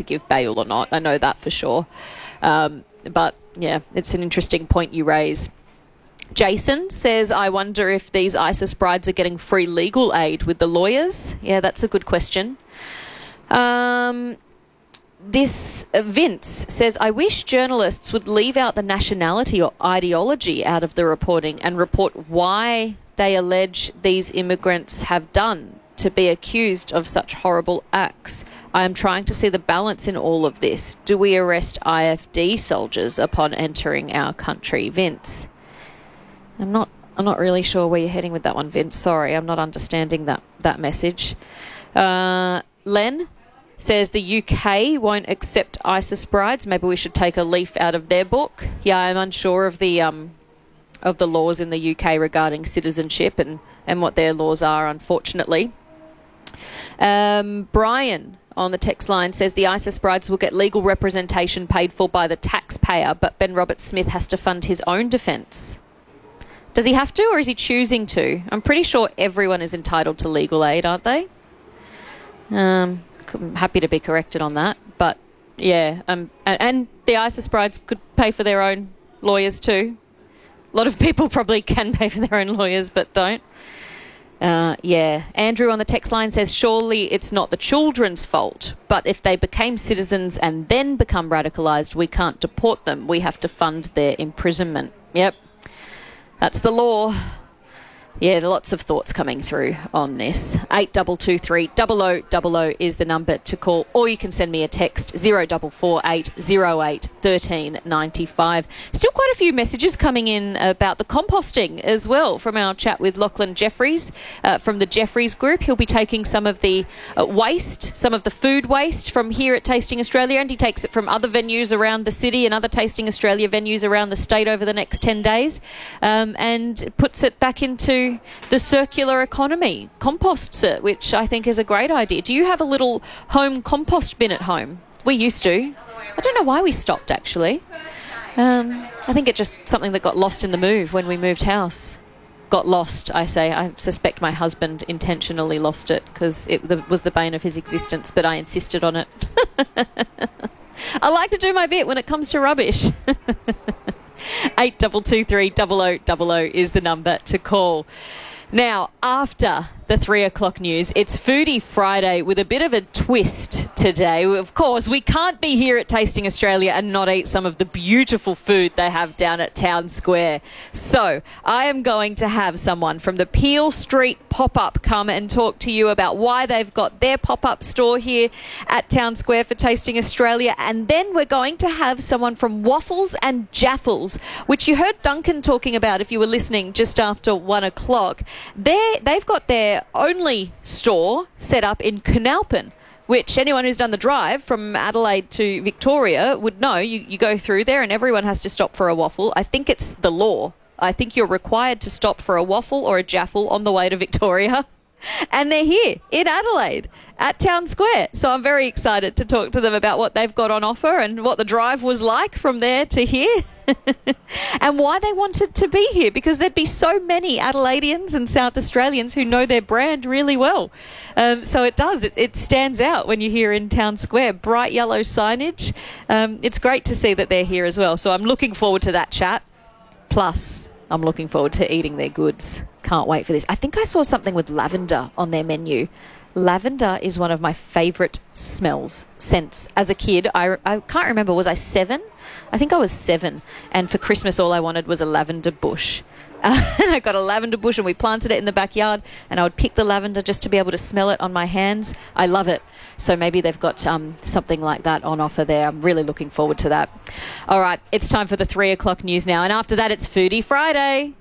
give bail or not. I know that for sure. But, yeah, it's an interesting point you raise. Jason says, I wonder if these ISIS brides are getting free legal aid with the lawyers. Yeah, that's a good question. This Vince says, I wish journalists would leave out the nationality or ideology out of the reporting and report why they allege these immigrants have done to be accused of such horrible acts. I am trying to see the balance in all of this. Do we arrest IFD soldiers upon entering our country? Vince. I'm not really sure where you're heading with that one, Vince. Sorry, I'm not understanding that message. Len says the UK won't accept ISIS brides. Maybe we should take a leaf out of their book. Yeah, I'm unsure of the laws in the UK regarding citizenship and what their laws are, unfortunately. Brian on the text line says the ISIS brides will get legal representation paid for by the taxpayer, but Ben Roberts-Smith has to fund his own defence. Does he have to, or is he choosing to? I'm pretty sure everyone is entitled to legal aid, aren't they? I'm happy to be corrected on that, but yeah, and the ISIS brides could pay for their own lawyers too. A lot of people probably can pay for their own lawyers, but don't. Yeah, Andrew on the text line says, surely it's not the children's fault, but if they became citizens and then become radicalised, we can't deport them. We have to fund their imprisonment. Yep, that's the law. Yeah, lots of thoughts coming through on this. 8223 0000 is the number to call, or you can send me a text 0448 08 1395. Still quite a few messages coming in about the composting as well from our chat with Lachlan Jeffries from the Jeffries Group. He'll be taking some of the waste, some of the food waste from here at Tasting Australia, and he takes it from other venues around the city and other Tasting Australia venues around the state over the next 10 days and puts it back into the circular economy, composts it, which I think is a great idea. Do you have a little home compost bin at home? We used to. I don't know why we stopped, actually. I think it's just something that got lost in the move when we moved house. Got lost, I say. I suspect my husband intentionally lost it because it was the bane of his existence, but I insisted on it. I like to do my bit when it comes to rubbish. 8223 0000 is the number to call. Now, after the 3 o'clock news, it's Foodie Friday with a bit of a twist today. Of course, we can't be here at Tasting Australia and not eat some of the beautiful food they have down at Town Square. So, I am going to have someone from the Peel Street Pop-Up come and talk to you about why they've got their pop-up store here at Town Square for Tasting Australia. And then we're going to have someone from Waffles and Jaffles, which you heard Duncan talking about if you were listening just after 1 o'clock. They've got their only store set up in Canalpin, which anyone who's done the drive from Adelaide to Victoria would know. You go through there and everyone has to stop for a waffle. I think it's the law. I think you're required to stop for a waffle or a jaffle on the way to Victoria. And they're here in Adelaide at Town Square. So I'm very excited to talk to them about what they've got on offer and what the drive was like from there to here and why they wanted to be here, because there'd be so many Adelaideans and South Australians who know their brand really well. So it does. It stands out when you're here in Town Square. Bright yellow signage. It's great to see that they're here as well. So I'm looking forward to that chat. Plus, I'm looking forward to eating their goods. Can't wait for this. I think I saw something with lavender on their menu. Lavender is one of my favourite scents. As a kid, I can't remember, was I 7? I think I was 7. And for Christmas, all I wanted was a lavender bush. And I got a lavender bush and we planted it in the backyard, and I would pick the lavender just to be able to smell it on my hands. I love it. So maybe they've got something like that on offer there. I'm really looking forward to that. All right, it's time for the 3 o'clock news now. And after that, it's Foodie Friday.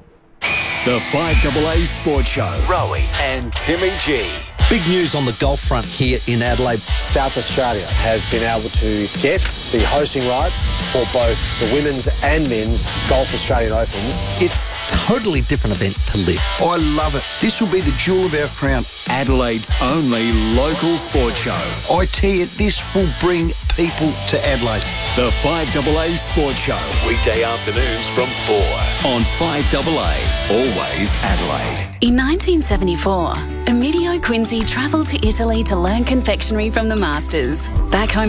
The 5AA Sports Show. Rowie and Timmy G. Big news on the golf front here in Adelaide. South Australia has been able to get the hosting rights for both the women's and men's Golf Australian Opens. It's a totally different event to live. I love it. This will be the jewel of our crown. Adelaide's only local sports show. I tell you, this will bring people to Adelaide. The 5AA Sports Show. Weekday afternoons from 4 on 5AA. Always Adelaide. In 1974, Emilio Quincy travelled to Italy to learn confectionery from the masters. Back home